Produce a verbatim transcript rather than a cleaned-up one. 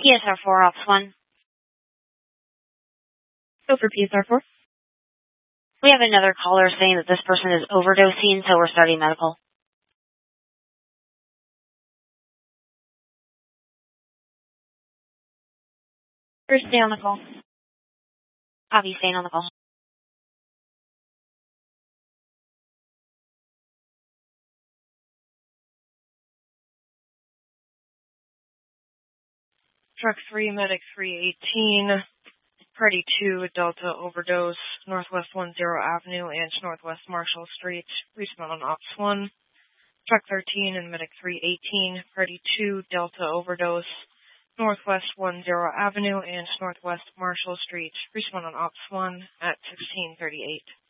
P S R four, Ops one. Go for P S R four. We have another caller saying that this person is overdosing, so we're starting medical. Or stay on the call. Copy, staying on the call. Truck three, Medic three eighteen, Party two, Delta overdose, Northwest ten Avenue and Northwest Marshall Street, respond on Ops one. Truck thirteen and Medic three eighteen, Party two, Delta overdose, Northwest ten Avenue and Northwest Marshall Street, respond on Ops one at sixteen thirty-eight.